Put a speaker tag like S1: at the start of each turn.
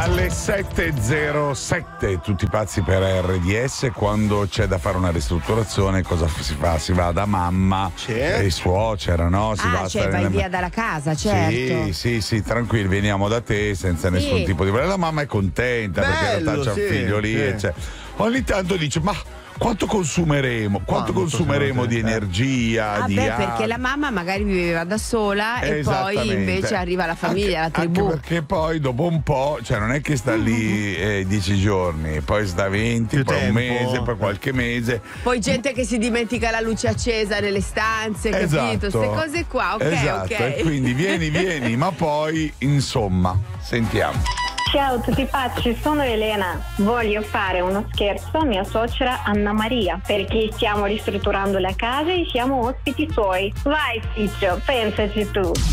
S1: Alle 7.07 tutti pazzi per RDS. Quando c'è da fare una ristrutturazione cosa si fa? Si va da mamma e suocera, no? Si va a stare
S2: vai via dalla casa, certo.
S1: Sì, tranquilli, veniamo da te senza nessun tipo di problema. La mamma è contenta perché in realtà c'è un figlio lì ogni tanto dice ma quanto consumeremo di energia,
S2: perché la mamma magari viveva da sola e poi invece arriva la famiglia, la tribù.
S1: Anche perché poi dopo un po', cioè non è che sta lì 10 giorni, poi sta 20, poi un mese, poi qualche mese.
S2: Poi gente che si dimentica la luce accesa nelle stanze, capito? Queste cose qua, ok.
S1: E quindi vieni, ma poi insomma, sentiamo.
S3: Ciao a tutti pazzi, sono Elena. Voglio fare uno scherzo a mia suocera Anna Maria perché stiamo ristrutturando la casa e siamo ospiti suoi. Vai Ciccio, pensaci tu.